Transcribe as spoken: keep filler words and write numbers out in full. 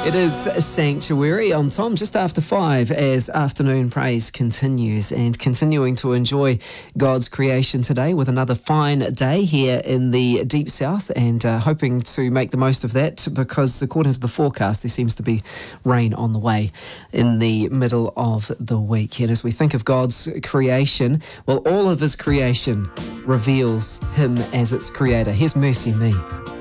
It is Sanctuary on Tom just after five as afternoon praise continues, and continuing to enjoy God's creation today with another fine day here in the deep south, and uh, hoping to make the most of that, because according to the forecast there seems to be rain on the way in the middle of the week. And as we think of God's creation, well, all of his creation reveals him as its creator. Here's Mercy Me.